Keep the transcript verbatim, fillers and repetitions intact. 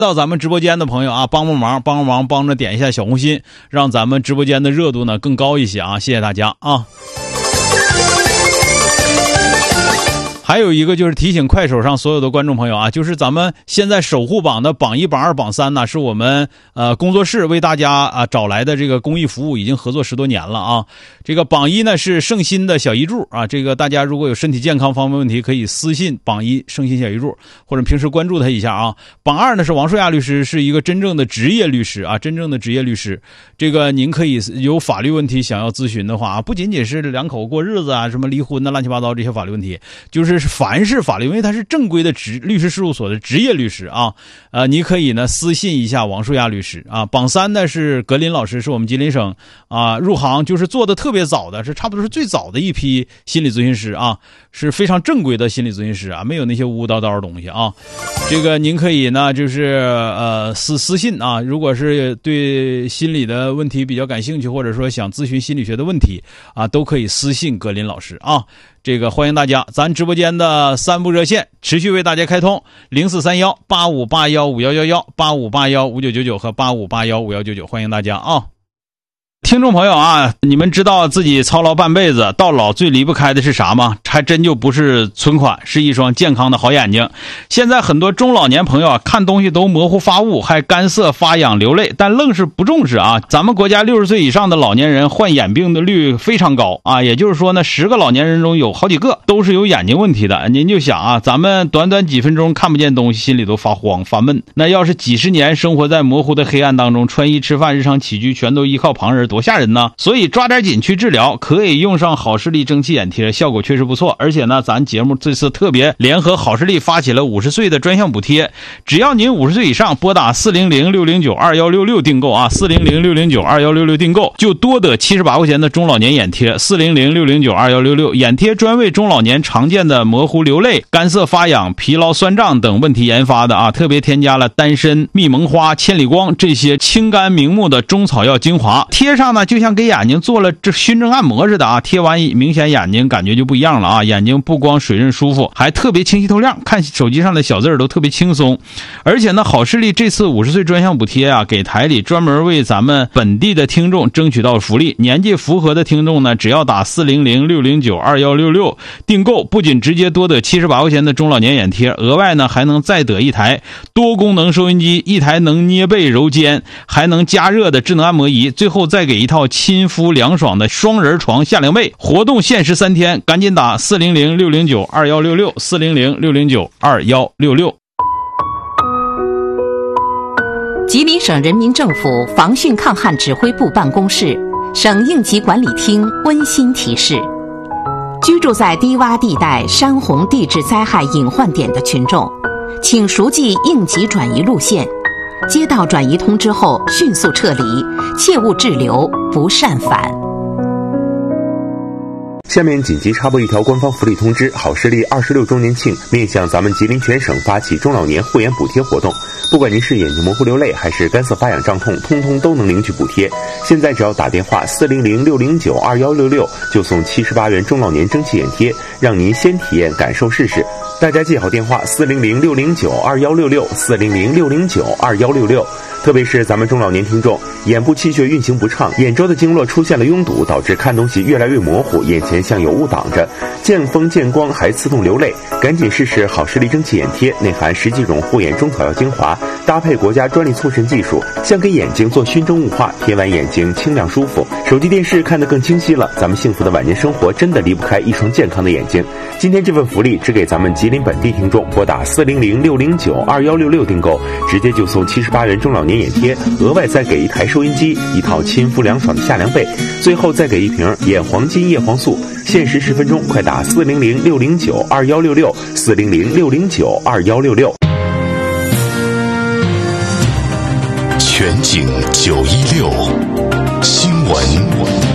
到咱们直播间的朋友啊，帮帮忙，帮帮忙，帮着点一下小红心，让咱们直播间的热度呢更高一些啊！谢谢大家啊！还有一个就是提醒快手上所有的观众朋友啊，就是咱们现在守护榜的榜一、榜二、榜三呢，是我们呃工作室为大家啊找来的这个公益服务，已经合作十多年了啊。这个榜一呢是圣心的小一柱啊，这个大家如果有身体健康方面问题，可以私信榜一圣心小一柱，或者平时关注他一下啊。榜二呢是王树亚律师，是一个真正的职业律师啊，真正的职业律师。这个您可以有法律问题想要咨询的话啊，不仅仅是两口过日子啊，什么离婚啊、乱七八糟这些法律问题，就是凡是法律，因为他是正规的职律师事务所的职业律师啊，呃，你可以呢私信一下王树亚律师啊。榜三呢是格林老师，是我们吉林省啊入行就是做的特别早的，是差不多是最早的一批心理咨询师啊，是非常正规的心理咨询师啊，没有那些污污叨叨的东西啊。这个您可以呢就是呃私私信啊，如果是对心理的问题比较感兴趣，或者说想咨询心理学的问题啊，都可以私信格林老师啊。这个欢迎大家，咱直播间的三部热线持续为大家开通，零四三幺八五八幺五幺幺幺、八五八幺五九九九和八五八幺五幺九九，欢迎大家啊！听众朋友啊，你们知道自己操劳半辈子，到老最离不开的是啥吗？还真就不是存款，是一双健康的好眼睛。现在很多中老年朋友啊，看东西都模糊发雾，还干涩发痒流泪，但愣是不重视啊。咱们国家六十岁以上的老年人患眼病的率非常高啊，也就是说呢，十个老年人中有好几个都是有眼睛问题的。您就想啊，咱们短短几分钟看不见东西，心里都发慌发闷。那要是几十年生活在模糊的黑暗当中，穿衣吃饭日常起居全都依靠旁人，多吓人呢。所以抓点紧去治疗，可以用上好视力蒸汽眼贴，效果确实不错。而且呢，咱节目这次特别联合好视力发起了五十岁的专项补贴，只要您五十岁以上，拨打四零零六零九二幺六六订购啊，四零零六零九二幺六六订购，就多得七十八块钱的中老年眼贴。四零零六零九二幺六六眼贴专为中老年常见的模糊流泪、干涩发痒、疲劳酸胀等问题研发的啊，特别添加了丹参、蜜蒙花、千里光这些清肝明目的中草药精华，贴上呢就像给眼睛做了这熏蒸按摩似的啊，贴完明显眼睛感觉就不一样了啊，眼睛不光水润舒服，还特别清晰透亮，看手机上的小字儿都特别轻松。而且呢，好视力这次五十岁专项补贴啊，给台里专门为咱们本地的听众争取到福利，年纪符合的听众呢，只要打四零零六零九二幺六六订购，不仅直接多得七十八块钱的中老年眼贴，额外呢还能再得一台多功能收音机，一台能捏背揉肩还能加热的智能按摩仪，最后再给一套亲肤凉爽的双人床夏凉被。活动限时三天，赶紧打四零零六零九二幺六六 四零零六零九二幺六六。 吉林省人民政府防汛抗旱指挥部办公室、省应急管理厅温馨提示：居住在低洼地带、山洪地质灾害隐患点的群众，请熟记应急转移路线，接到转移通知后迅速撤离，切勿滞留，不擅返。 下面紧急插播一条官方福利通知：好视力二十六周年庆面向咱们吉林全省发起中老年护眼补贴活动，不管您是眼睛模糊流泪还是干涩发痒胀痛，通通都能领取补贴。现在只要打电话四零零六零九二幺六六，就送七十八元中老年蒸汽眼贴，让您先体验感受试试。大家记好电话四零零六零九二幺六六 四零零六零九二幺六六。特别是咱们中老年听众，眼部气血运行不畅，眼周的经络出现了拥堵，导致看东西越来越模糊，眼前像有雾挡着，见风见光还刺痛流泪，赶紧试试好视力蒸汽眼贴，内含十几种护眼中草药精华，搭配国家专利促神技术，像给眼睛做熏蒸雾化，贴完眼睛清亮舒服，手机电视看得更清晰了。咱们幸福的晚年生活真的离不开一双健康的眼睛。今天这份福利只给咱们吉林本地听众，拨打四零零六零九二幺六六订购，直接就送七十八元中老年眼贴，额外再给一台收音机，一套亲肤凉爽的夏凉被，最后再给一瓶眼黄金叶黄素。限时十分钟，快打四零零六零九二幺六六 四零零六零九二幺六六。 全景九一六新闻